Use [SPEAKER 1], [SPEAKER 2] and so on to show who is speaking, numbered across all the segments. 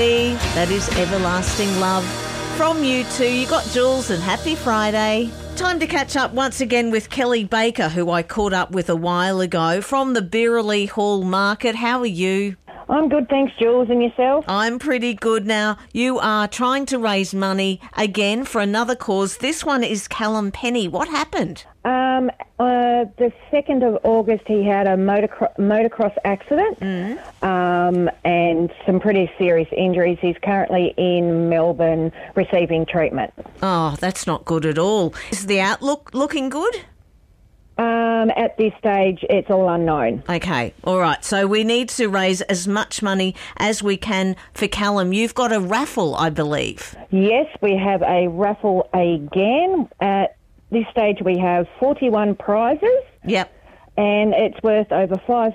[SPEAKER 1] That is Everlasting Love. From you two, you got Jules, and happy Friday. Time to catch up once again with Kelly Baker, who I caught up with a while ago from the Birrelly Hall Market. How are you?
[SPEAKER 2] I'm good, thanks, Jules. And yourself?
[SPEAKER 1] I'm pretty good now. You are trying to raise money again for another cause. This one is Callum Penny. What happened?
[SPEAKER 2] The 2nd of August, he had a motocross accident and some pretty serious injuries. He's currently in Melbourne receiving treatment.
[SPEAKER 1] Oh, that's not good at all. Is the outlook looking good?
[SPEAKER 2] At this stage, it's all unknown.
[SPEAKER 1] Okay, all right. So we need to raise as much money as we can for Callum. You've got a raffle, I believe.
[SPEAKER 2] Yes, we have a raffle again. At this stage, we have 41 prizes.
[SPEAKER 1] Yep.
[SPEAKER 2] And it's worth over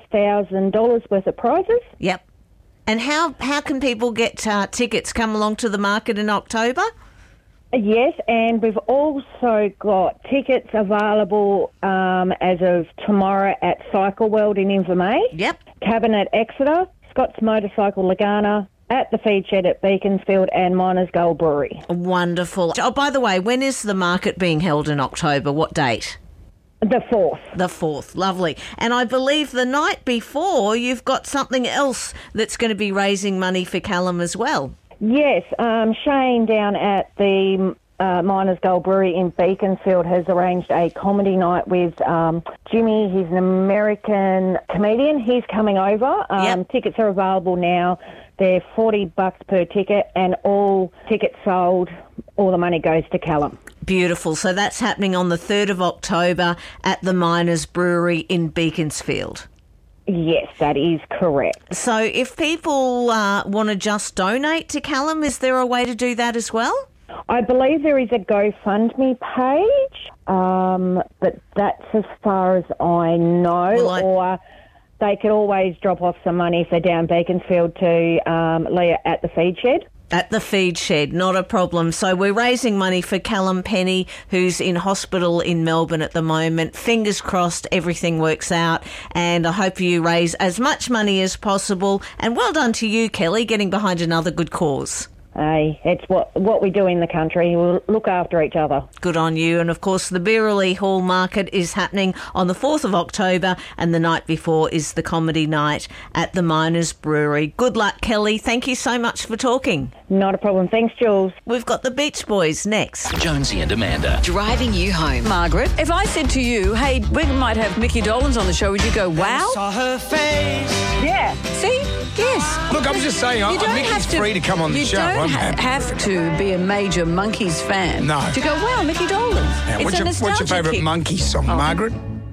[SPEAKER 2] $5,000 worth of prizes.
[SPEAKER 1] Yep. And how can people get tickets? Come along to the market in October?
[SPEAKER 2] Yes, and we've also got tickets available as of tomorrow at Cycle World in Invermay.
[SPEAKER 1] Yep.
[SPEAKER 2] Cabinet Exeter, Scott's Motorcycle Lagana, at the Feed Shed at Beaconsfield, and Miners Gold Brewery.
[SPEAKER 1] Wonderful. Oh, by the way, when is the market being held in October? What date?
[SPEAKER 2] The 4th.
[SPEAKER 1] The 4th. Lovely. And I believe the night before you've got something else that's going to be raising money for Callum as well.
[SPEAKER 2] Yes, Shane down at the Miners Gold Brewery in Beaconsfield has arranged a comedy night with Jimmy. He's an American comedian. He's coming over.
[SPEAKER 1] Yep.
[SPEAKER 2] Tickets are available now. They're $40 per ticket, and all tickets sold, all the money goes to Callum.
[SPEAKER 1] Beautiful. So that's happening on the 3rd of October at the Miners Brewery in Beaconsfield.
[SPEAKER 2] Yes, that is correct.
[SPEAKER 1] So if people want to just donate to Callum, is there a way to do that as well?
[SPEAKER 2] I believe there is a GoFundMe page, but that's as far as I know. Or they could always drop off some money if they're down Beaconsfield to Leah at the Feed Shed.
[SPEAKER 1] At the Feed Shed, not a problem. So we're raising money for Callum Penny, who's in hospital in Melbourne at the moment. Fingers crossed everything works out, and I hope you raise as much money as possible. And well done to you, Kelly, getting behind another good cause.
[SPEAKER 2] Hey, it's what we do in the country. We'll look after each other.
[SPEAKER 1] Good on you. And, of course, the Birrelly Hall Market is happening on the 4th of October, and the night before is the comedy night at the Miners Brewery. Good luck, Kelly. Thank you so much for talking.
[SPEAKER 2] Not a problem. Thanks, Jules.
[SPEAKER 1] We've got the Beach Boys next.
[SPEAKER 3] Jonesy and Amanda.
[SPEAKER 4] Driving you home.
[SPEAKER 5] Margaret, if I said to you, hey, we might have Mickey Dolenz on the show, would you go, wow?
[SPEAKER 6] Saw her face.
[SPEAKER 2] Yeah.
[SPEAKER 5] See? Yes.
[SPEAKER 6] Look, I was just saying, Mickey's free to come on the show.
[SPEAKER 5] You don't have to be a major Monkees fan to go, wow, Mickey Dolenz.
[SPEAKER 6] Yeah,
[SPEAKER 5] It's
[SPEAKER 6] what's your favourite Monkey song, Margaret?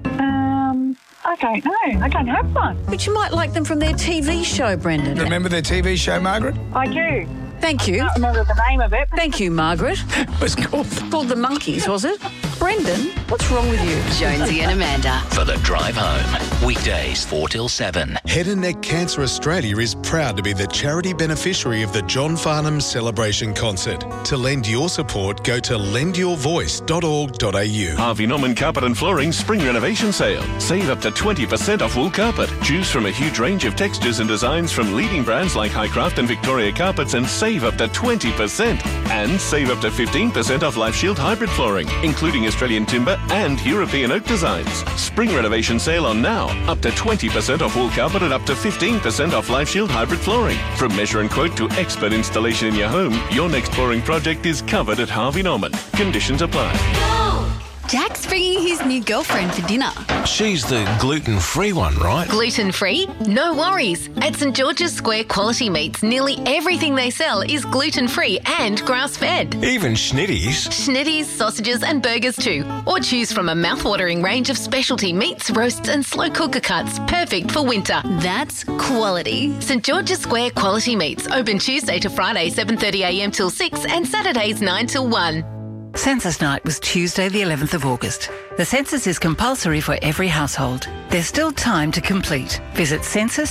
[SPEAKER 7] I don't know. I don't have one.
[SPEAKER 5] But you might like them from their TV show, Brendan.
[SPEAKER 6] Remember their TV show, Margaret?
[SPEAKER 7] I do.
[SPEAKER 5] Thank you.
[SPEAKER 7] I can't remember the name of it.
[SPEAKER 5] Thank you, Margaret.
[SPEAKER 6] It was called
[SPEAKER 5] The Monkees, was it? Brendan, what's wrong with you?
[SPEAKER 4] Jonesy and Amanda.
[SPEAKER 3] For the drive home. Weekdays 4 till 7.
[SPEAKER 8] Head and Neck Cancer Australia is proud to be the charity beneficiary of the John Farnham Celebration Concert. To lend your support, go to lendyourvoice.org.au.
[SPEAKER 9] Harvey Norman Carpet and Flooring Spring Renovation Sale. Save up to 20% off wool carpet. Choose from a huge range of textures and designs from leading brands like Highcraft and Victoria Carpets and save up to 20%. And save up to 15% off Life Shield hybrid flooring, including Australian timber and European oak designs. Spring renovation sale on now. Up to 20% off wool carpet and up to 15% off Life Shield hybrid flooring. From measure and quote to expert installation in your home, your next flooring project is covered at Harvey Norman. Conditions apply.
[SPEAKER 10] Jack's bringing his new girlfriend for dinner.
[SPEAKER 11] She's the gluten-free one, right?
[SPEAKER 4] Gluten-free? No worries. At St George's Square Quality Meats, nearly everything they sell is gluten-free and grass-fed.
[SPEAKER 11] Even schnitties?
[SPEAKER 4] Schnitties, sausages and burgers too. Or choose from a mouth-watering range of specialty meats, roasts and slow cooker cuts, perfect for winter.
[SPEAKER 10] That's quality.
[SPEAKER 4] St George's Square Quality Meats, open Tuesday to Friday 7:30am till 6 and Saturdays 9 till 1.
[SPEAKER 12] Census night was Tuesday the 11th of August. The census is compulsory for every household. There's still time to complete. Visit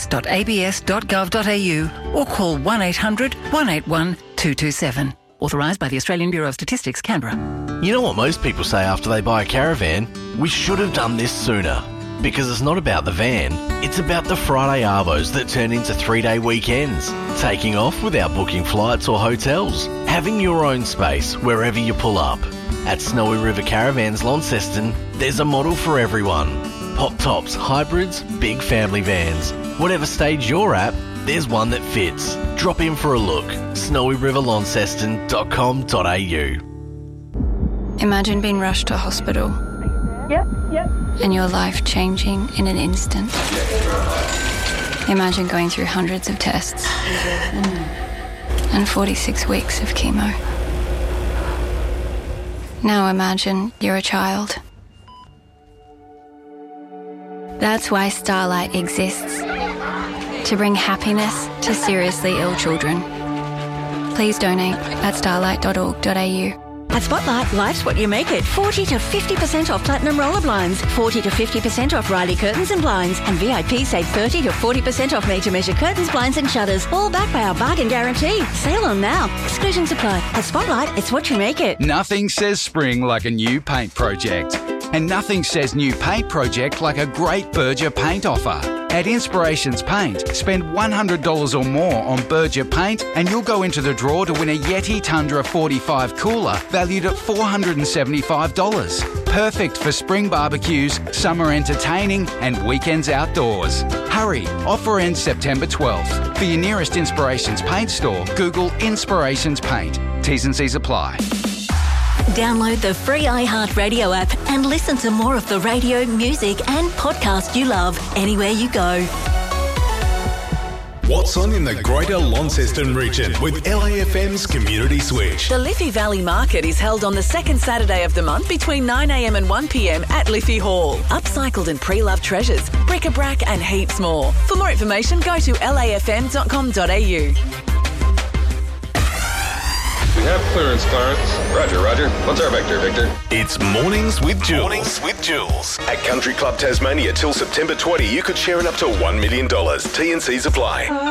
[SPEAKER 12] census.abs.gov.au or call 1800 181 227. Authorised by the Australian Bureau of Statistics, Canberra.
[SPEAKER 11] You know what most people say after they buy a caravan? We should have done this sooner.
[SPEAKER 13] Because it's not about the van, it's about the Friday Arvos that turn into 3-day weekends. Taking off without booking flights or hotels. Having your own space wherever you pull up. At Snowy River Caravans Launceston, there's a model for everyone. Pop tops, hybrids, big family vans. Whatever stage you're at, there's one that fits. Drop in for a look. snowyriverlaunceston.com.au.
[SPEAKER 14] Imagine being rushed to hospital.
[SPEAKER 7] Yep.
[SPEAKER 14] And your life changing in an instant. Imagine going through hundreds of tests and 46 weeks of chemo. Now imagine you're a child. That's why Starlight exists. To bring happiness to seriously ill children. Please donate at starlight.org.au.
[SPEAKER 15] At Spotlight, life's what you make it. 40 to 50% off Platinum Roller Blinds, 40 to 50% off Riley Curtains and Blinds, and VIP save 30 to 40% off made-to-measure curtains, blinds and shutters, all backed by our bargain guarantee. Sale on now. Exclusions apply. At Spotlight, it's what you make it.
[SPEAKER 16] Nothing says spring like a new paint project. And nothing says new paint project like a great Berger paint offer. At Inspirations Paint, spend $100 or more on Berger paint and you'll go into the draw to win a Yeti Tundra 45 cooler valued at $475. Perfect for spring barbecues, summer entertaining and weekends outdoors. Hurry, offer ends September 12th. For your nearest Inspirations Paint store, Google Inspirations Paint. T's and C's apply.
[SPEAKER 15] Download the free iHeartRadio app and listen to more of the radio, music and podcast you love anywhere you go.
[SPEAKER 8] What's on in the Greater Launceston region with LAFM's Community Switch?
[SPEAKER 17] The Liffey Valley Market is held on the second Saturday of the month between 9am and 1pm at Liffey Hall. Upcycled and pre-loved treasures, bric-a-brac and heaps more. For more information, go to lafm.com.au.
[SPEAKER 18] We have clearance, Clarence. Roger. What's our vector, Victor?
[SPEAKER 8] It's Mornings with Jules. At Country Club Tasmania till September 20, you could share in up to $1 million. T&Cs apply.